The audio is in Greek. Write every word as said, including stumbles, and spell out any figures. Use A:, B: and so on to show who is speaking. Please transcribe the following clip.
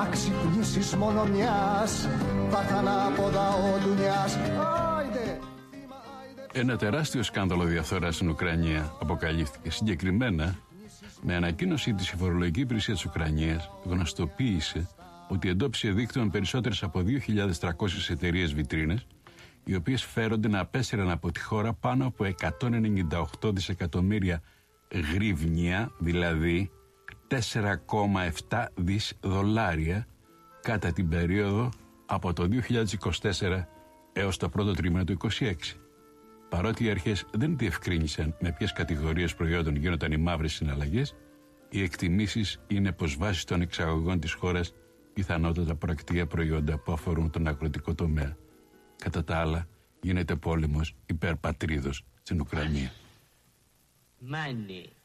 A: αξυπνήσεις μόνο μιας, θα έρθ' ανάποδα ο ντουνιάς. Άιντε!
B: Ένα τεράστιο σκάνδαλο διαφθοράς στην Ουκρανία αποκαλύφθηκε. Συγκεκριμένα, με ανακοίνωση της η φορολογική υπηρεσία της Ουκρανίας γνωστοποίησε ότι εντόπισε δίκτυο με περισσότερες από δύο χιλιάδες τριακόσιες εταιρείες βιτρίνες, οι οποίες φέρονται να απέσυραν από τη χώρα πάνω από εκατόν ενενήντα οκτώ δισεκατομμύρια γρίβνια, δηλαδή τέσσερα κόμμα επτά δις δολάρια, κατά την περίοδο από το δύο χιλιάδες είκοσι τέσσερα έως το πρώτο τρίμηνο του είκοσι έξι. Παρότι οι αρχές δεν διευκρίνησαν με ποιες κατηγορίες προϊόντων γίνονταν οι μαύρες συναλλαγές, οι εκτιμήσεις είναι πως βάσει των εξαγωγών της χώρας πιθανότατα πρόκειται για προϊόντα που αφορούν τον αγροτικό τομέα. Κατά τα άλλα, γίνεται πόλεμος υπερ πατρίδος στην Ουκρανία.
C: Money.